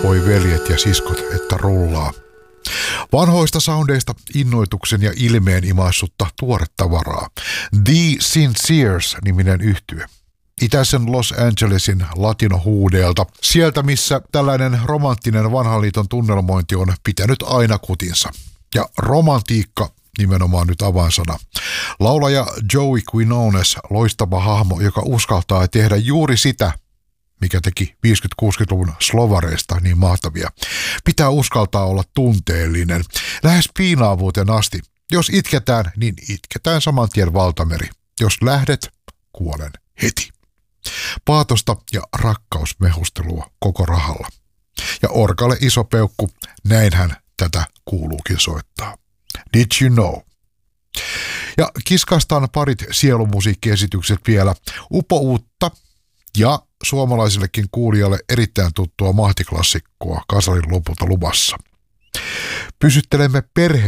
voi veljet ja siskot, että rullaa. Vanhoista soundeista innoituksen ja ilmeen imaissutta tuoretta varaa. The Sinceres-niminen yhtye. Itäisen Los Angelesin latinohuudeelta. Sieltä, missä tällainen romanttinen vanhan liiton tunnelmointi on pitänyt aina kutinsa. Ja romantiikka nimenomaan nyt avainsana. Laulaja Joey Quinones, loistava hahmo, joka uskaltaa tehdä juuri sitä, mikä teki 50-60-luvun slovareista niin mahtavia. Pitää uskaltaa olla tunteellinen, lähes piinaavuuteen asti. Jos itketään, niin itketään saman tien valtameri. Jos lähdet, kuolen heti. Paatosta ja rakkausmehustelua koko rahalla. Ja orkalle iso peukku, näinhän tätä kuuluukin soittaa. Did you know? Ja kiskastaan parit sielumusiikkiesitykset vielä. Upouutta ja suomalaisillekin kuulijalle erittäin tuttua mahtiklassikkoa kasarin lopulta luvassa. Pysyttelemme